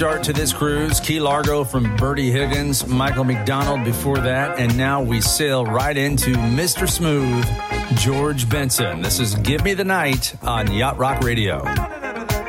Start to this cruise. Key Largo from Bertie Higgins, Michael McDonald before that, and now we sail right into Mr. Smooth, George Benson. This is Give Me the Night on Yacht Rock Radio.